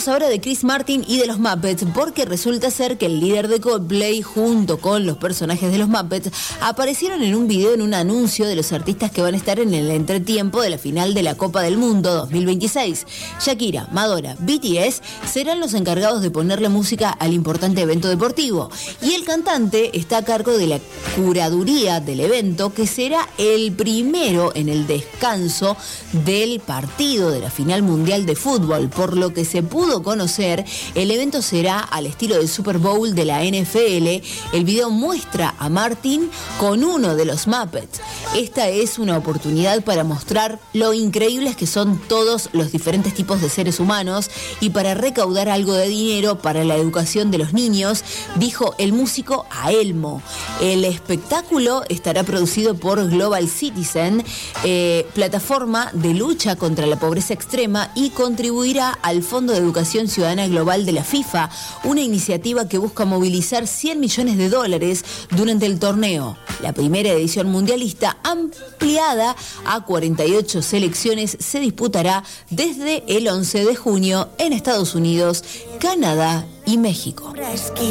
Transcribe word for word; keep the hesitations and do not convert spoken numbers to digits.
Hablamos ahora de Chris Martin y de los Muppets, porque resulta ser que el líder de Coldplay, junto con los personajes de los Muppets, aparecieron en un video en un anuncio de los artistas que van a estar en el entretiempo de la final de la Copa del Mundo dos mil veintiséis. Shakira, Madonna, B T S serán los encargados de ponerle música al importante evento deportivo. Y el cantante está a cargo de la curaduría del evento, que será el primero en el descanso del partido de la final mundial de fútbol. Por lo que se pudo conocer, el evento será al estilo del Super Bowl de la N F L. El video muestra a Martin con uno de los Muppets. Esta es una oportunidad para mostrar lo increíbles que son todos los diferentes tipos de seres humanos y para recaudar algo de dinero para la educación de los niños, dijo el músico a Elmo. El espectáculo estará producido por Global Citizen, eh, plataforma de lucha contra la pobreza extrema, y contribuirá al Fondo de Educación Ciudadana Global de la FIFA, una iniciativa que busca movilizar cien millones de dólares durante el torneo. La primera edición mundialista, ampliada a cuarenta y ocho selecciones, se disputará desde el once de junio en Estados Unidos, Canadá y México.